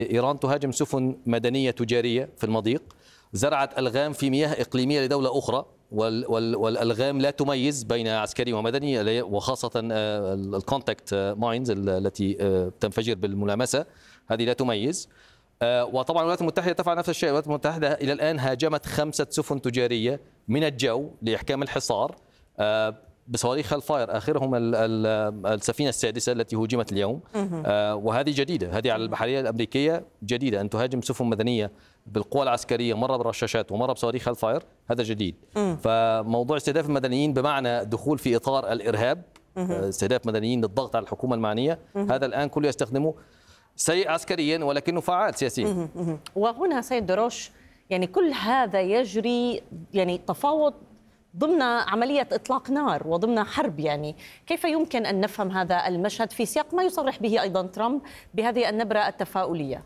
إيران تهاجم سفن مدنية تجارية في المضيق، زرعت ألغام في مياه إقليمية لدولة أخرى، والألغام لا تميز بين عسكري ومدني، وخاصة الكونتاكت ماينز التي تنفجر بالملامسة، هذه لا تميز. وطبعا الولايات المتحدة تفعل نفس الشيء. الولايات المتحدة إلى الآن هاجمت 5 سفن تجارية من الجو لإحكام الحصار بصواريخ الفاير، آخرهم السفينة السادسة التي هوجمت اليوم. وهذه جديدة، هذه على البحرية الأمريكية جديدة، أن تهاجم سفن مدنية بالقوى العسكرية، مرة بالرشاشات ومرة بصواريخ الفاير، هذا جديد. فموضوع استهداف المدنيين بمعنى دخول في إطار الإرهاب، استهداف مدنيين للضغط على الحكومة المعنية، هذا الآن كله يستخدمه سيء عسكريا ولكنه فعال سياسيا. وهنا سيد دروش، يعني كل هذا يجري يعني تفاوض ضمن عملية إطلاق نار وضمن حرب، يعني كيف يمكن أن نفهم هذا المشهد في سياق ما يصرح به أيضا ترامب بهذه النبرة التفاؤلية؟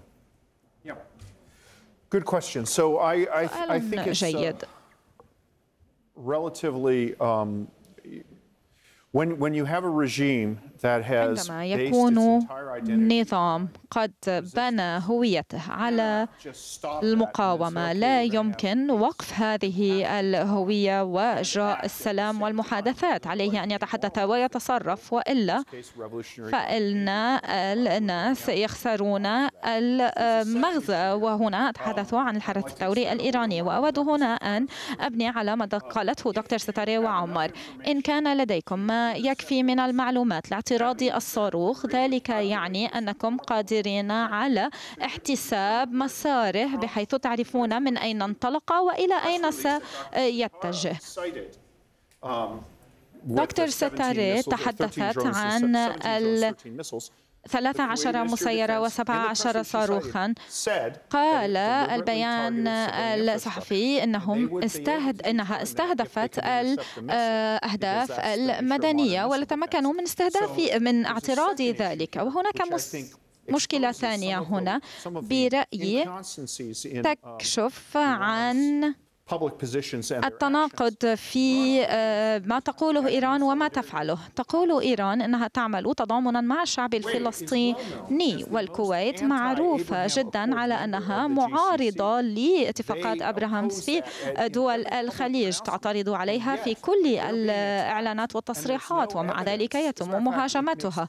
Good question. So I think it's relatively when you have a regime that has عندما يكون نظام قد بنى هويته على المقاومة، لا يمكن وقف هذه الهوية وإجراء السلام والمحادثات، عليه أن يتحدث ويتصرف، وإلا فإن الناس يخسرون المغزى. وهنا أتحدث عن الحرس الثوري الإيراني، وأود هنا أن أبني على ما قالته دكتور ستاري وعمر. إن كان لديكم ما يكفي من المعلومات لاعتراض الصاروخ، ذلك يعني أنكم قادرين على احتساب مساره بحيث تعرفون من أين انطلق وإلى أين سيتجه. دكتور ستاري تحدثت عن 13 مسيرة و17 صاروخا. قال البيان الصحفي إنها استهدفت الأهداف المدنية ولا تمكنوا من اعتراض ذلك. وهناك مشكلة ثانية هنا برأيي تكشف عن التناقض في ما تقوله إيران وما تفعله. تقول إيران أنها تعمل تضامنا مع الشعب الفلسطيني، والكويت معروفة جدا على أنها معارضة لاتفاقات أبراهامز في دول الخليج، تعترض عليها في كل الإعلانات والتصريحات، ومع ذلك يتم مهاجمتها.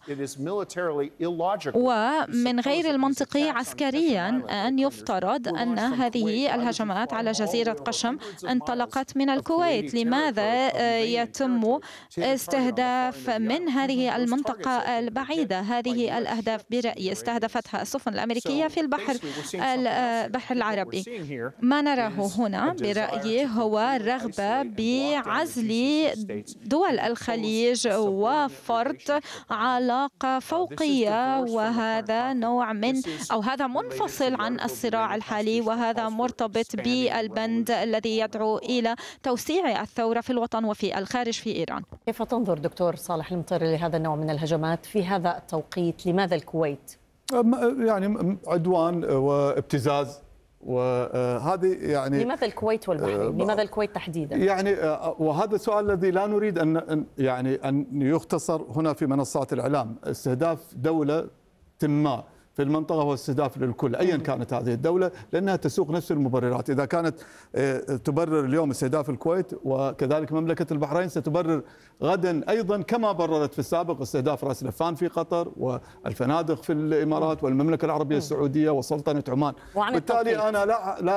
ومن غير المنطقي عسكريا أن يفترض أن هذه الهجمات على جزيرة قشم انطلقت من الكويت. لماذا يتم استهداف من هذه المنطقة البعيدة؟ هذه الأهداف برأيي استهدفتها السفن الأمريكية في البحر العربي. ما نراه هنا برأيي هو رغبة بعزل دول الخليج وفرض علاقة فوقية، وهذا نوع من هذا منفصل عن الصراع الحالي، وهذا مرتبط بالبند الذي يدعو إلى توسيع الثورة في الوطن وفي الخارج في إيران. كيف تنظر دكتور صالح المطيري لهذا النوع من الهجمات في هذا التوقيت؟ لماذا الكويت؟ يعني عدوان وابتزاز، وهذه يعني لماذا الكويت والبحرين؟ لماذا الكويت تحديدا؟ يعني وهذا السؤال الذي لا نريد أن يختصر هنا في منصات الإعلام. استهداف دولة ما في المنطقة هو استهداف للكل أيا كانت هذه الدولة، لأنها تسوق نفس المبررات. إذا كانت تبرر اليوم استهداف الكويت، وكذلك مملكة البحرين ستبرر غدا أيضا كما بررت في السابق استهداف رأس لفان في قطر، والفنادق في الإمارات، والمملكة العربية السعودية، وسلطنة عمان. بالتالي أنا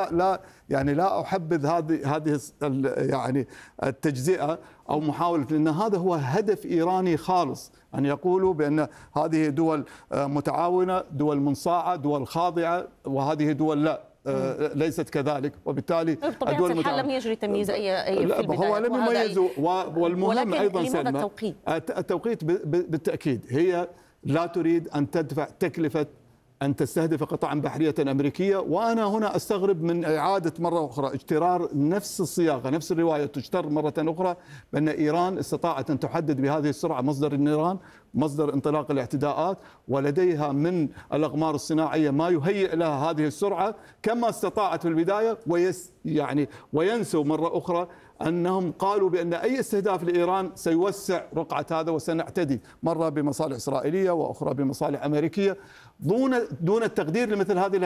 لا أحبذ هذه يعني التجزئة أو محاولة، لأن هذا هو هدف إيراني خالص، أن يقولوا بأن هذه دول متعاونة، دول منصاعة، دول خاضعة، وهذه دول لا ليست كذلك. وبالتالي بطبيعة الحال لم يجري تمييز أي في البداية. هو لم يميزوا. والمهم أيضا لماذا التوقيت بالتأكيد هي لا تريد أن تدفع تكلفة أن تستهدف قطعا بحرية أمريكية. وأنا هنا أستغرب من إعادة مرة أخرى اجترار نفس الصياغة، نفس الرواية تجتر مرة أخرى، بأن إيران استطاعت أن تحدد بهذه السرعة مصدر النيران، مصدر انطلاق الاعتداءات، ولديها من الأقمار الصناعية ما يهيئ لها هذه السرعة كما استطاعت في البداية. وينسوا مرة أخرى أنهم قالوا بأن أي استهداف لإيران سيوسع رقعة هذا، وسنعتدي مرة بمصالح إسرائيلية وأخرى بمصالح أمريكية، دون التقدير لمثل هذه